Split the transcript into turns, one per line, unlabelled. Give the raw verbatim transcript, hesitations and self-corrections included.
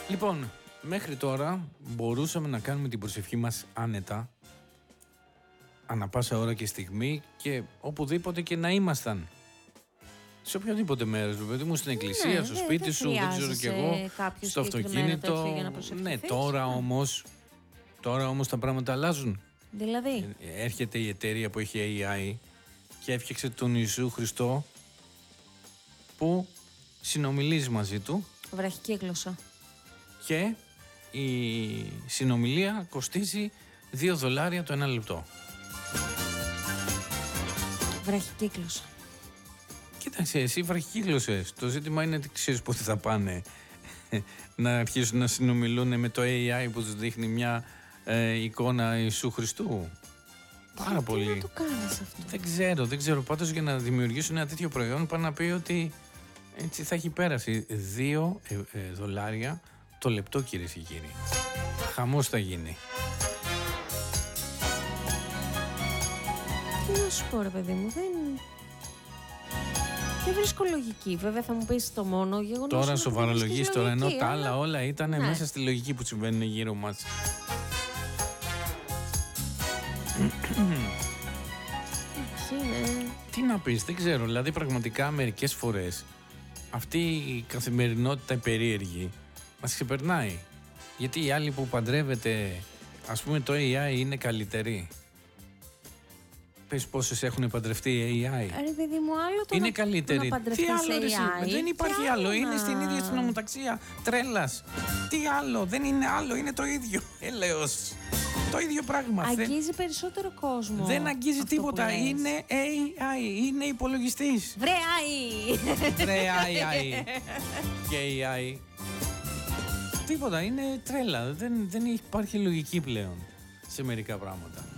Λοιπόν, μέχρι τώρα μπορούσαμε να κάνουμε την προσευχή μας άνετα, ανά πάσα ώρα και στιγμή και οπουδήποτε και να ήμασταν. Σε οποιοδήποτε μέρος, παιδί μου, στην εκκλησία,
ναι,
στο
δε,
σπίτι
δεν
σου, δεν ξέρω κι εγώ, στο αυτοκίνητο. Ναι, τώρα όμως, τώρα όμως τα πράγματα αλλάζουν.
Δηλαδή.
Έρχεται η εταιρεία που έχει έι άι και έφτιαξε τον Ιησού Χριστό που συνομιλείς μαζί του.
Βραχική γλώσσα.
Και η συνομιλία κοστίζει δύο δολάρια το ένα λεπτό.
Βραχικύκλωσα.
Κοίταξε, εσύ βραχικύκλωσες. Το ζήτημα είναι ότι ξέρεις πότε θα πάνε να αρχίσουν να συνομιλούν με το έι άι που τους δείχνει μια ε, εικόνα Ιησού Χριστού. Πάρα
τι,
πολύ.
Τι να το κάνεις αυτό.
Δεν ξέρω, δεν ξέρω. Πάντως για να δημιουργήσουν ένα τέτοιο προϊόν πάνε να πει ότι έτσι θα έχει πέρασει δύο ε, ε, δολάρια το λεπτό, κυρίες και κύριοι. Χαμός θα γίνει.
Τι να σου πω, ρε παιδί μου, δεν... Δεν βρίσκω λογική. Βέβαια θα μου πεις το μόνο γεγονός.
Τώρα σοβαρολογείς τώρα, ενώ τα άλλα
αλλά...
όλα ήταν
ναι.
μέσα στη λογική που συμβαίνουν γύρω μας.
Είναι...
Τι να πεις, δεν ξέρω. Δηλαδή πραγματικά μερικές φορές αυτή η καθημερινότητα η περίεργη μας ξεπερνάει. Γιατί οι άλλοι που παντρεύεται, ας πούμε το έι άι είναι καλύτεροι. Πες πόσες έχουν παντρευτεί έι άι.
Ρε παιδί μου, άλλο το
είναι
να,
καλύτερη.
να
Τι άλλο,
έι άι,
δεν υπάρχει άλλο.
άλλο.
Είναι στην ίδια στην ομοταξία. Τρέλας. Τι άλλο, δεν είναι άλλο, είναι το ίδιο. Έλεος. Το ίδιο πράγμα.
Αγγίζει περισσότερο κόσμο.
Δεν αγγίζει τίποτα. Είναι έι άι. Είναι υπολογιστής.
Βρε άι.
Βρε άι άι. Και έι άι. Τίποτα. Είναι τρέλα. Δεν, δεν υπάρχει λογική πλέον σε μερικά πράγματα.